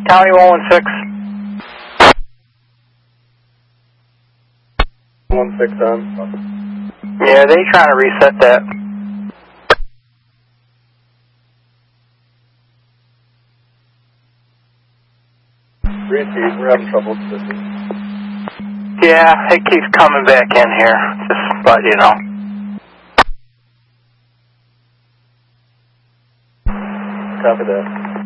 County 116. 16 on. Yeah, they trying to reset that. Repeat, we're having trouble with this. Yeah, it keeps coming back in here, just but you know. Copy that.